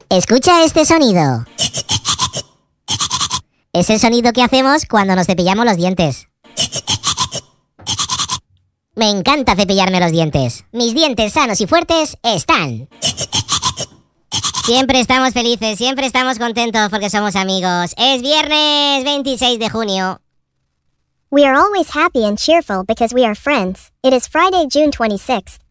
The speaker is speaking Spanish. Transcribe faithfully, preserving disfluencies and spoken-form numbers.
Escucha este sonido. Es el sonido que hacemos cuando nos cepillamos los dientes. Me encanta cepillarme los dientes. Mis dientes sanos y fuertes están. Siempre estamos felices, siempre estamos contentos porque somos amigos. Es viernes veintiséis de junio. We are always happy and cheerful because we are friends. It is Friday, June twenty-sixth.